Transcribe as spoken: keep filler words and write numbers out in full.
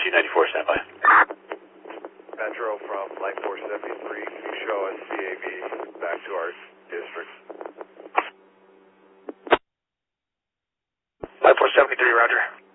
two ninety-four, standby. Metro from Line four seventy-three, can you show us C A V back to our district? Line four seventy-three, roger.